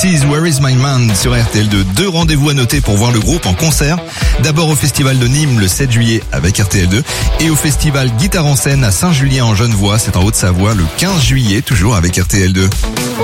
Pixies, Where is my man sur RTL2. 2 rendez-vous à noter pour voir le groupe en concert. D'abord au festival de Nîmes le 7 juillet avec RTL2 et au festival Guitare en scène à Saint-Julien en Genevois, c'est en Haute-Savoie le 15 juillet toujours avec RTL2.